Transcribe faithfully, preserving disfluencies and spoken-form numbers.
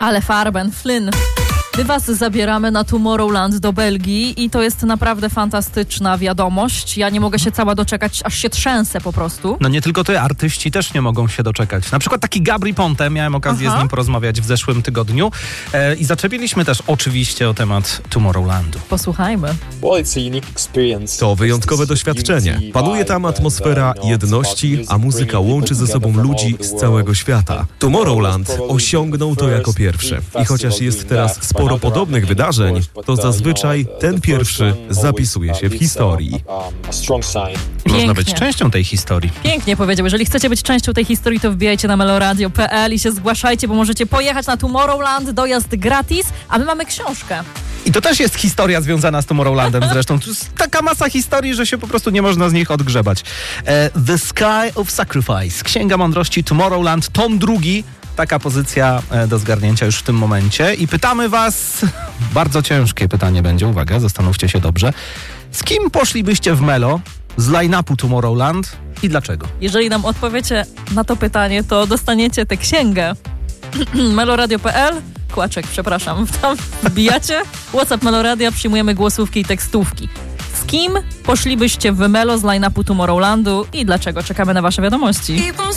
Ale Farben, Flynn. My was zabieramy na Tomorrowland do Belgii i to jest naprawdę fantastyczna wiadomość. Ja nie mogę się cała doczekać, aż się trzęsę po prostu. No nie tylko ty, artyści też nie mogą się doczekać. Na przykład taki Gabry Ponte, miałem okazję Aha. z nim porozmawiać w zeszłym tygodniu e, i zaczepiliśmy też oczywiście o temat Tomorrowlandu. Posłuchajmy. To wyjątkowe doświadczenie. Panuje tam atmosfera jedności, a muzyka łączy ze sobą ludzi z całego świata. Tomorrowland osiągnął to jako pierwszy. I chociaż jest teraz sporo podobnych wydarzeń, to zazwyczaj ten pierwszy zapisuje się w historii. Można być Pięknie. częścią tej historii. Pięknie powiedział. Jeżeli chcecie być częścią tej historii, to wbijajcie na meloradio kropka p l i się zgłaszajcie, bo możecie pojechać na Tomorrowland, dojazd gratis, a my mamy książkę. I to też jest historia związana z Tomorrowlandem zresztą. To jest taka masa historii, że się po prostu nie można z nich odgrzebać. E, The Sky of Sacrifice. Księga Mądrości Tomorrowland, tom drugi. Taka pozycja e, do zgarnięcia już w tym momencie. I pytamy was, bardzo ciężkie pytanie będzie, uwaga, zastanówcie się dobrze. Z kim poszlibyście w Melo z line-upu Tomorrowland i dlaczego? Jeżeli nam odpowiecie na to pytanie, to dostaniecie tę księgę. meloradio kropka p l Kłaczek, przepraszam. Tam wbijacie. WhatsApp Meloradia, przyjmujemy głosówki i tekstówki. Z kim poszlibyście w Melo z line-upu Tomorrowlandu i dlaczego? Czekamy na wasze wiadomości.